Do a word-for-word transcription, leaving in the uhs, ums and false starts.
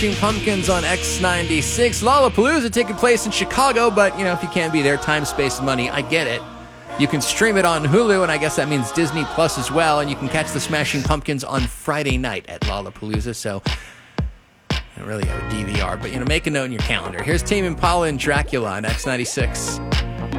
Smashing Pumpkins on X ninety-six. Lollapalooza taking place in Chicago, but, you know, if you can't be there, time, space, and money, I get it. You can stream it on Hulu, and I guess that means Disney Plus as well, and you can catch the Smashing Pumpkins on Friday night at Lollapalooza, so I don't really have a D V R, but, you know, make a note in your calendar. Here's Tame Impala and Dracula on X ninety-six.